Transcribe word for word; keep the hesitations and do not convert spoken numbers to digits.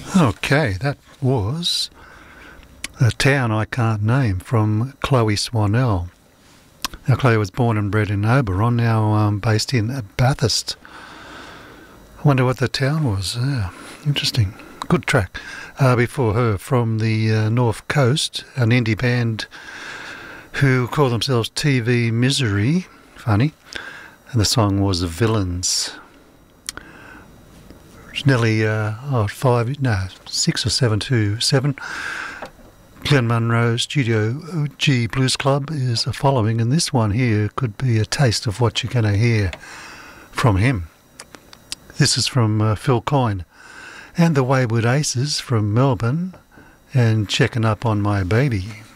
Okay, that was A Town I Can't Name from Chloe Swanell. Now, Chloe was born and bred in Oberon, now um, based in Bathurst. I wonder what the town was. Yeah, interesting. Good track. Uh, before her, from the uh, North Coast, an indie band who call themselves T V Misery. Funny. And the song was Villains. It's nearly uh, oh, five, no, six or seven to seven. Glenn Munro Studio G Blues Club is a following, and this one here could be a taste of what you're going to hear from him. This is from uh, Phil Coyne and the Wayward Aces from Melbourne, and Checking Up on My Baby.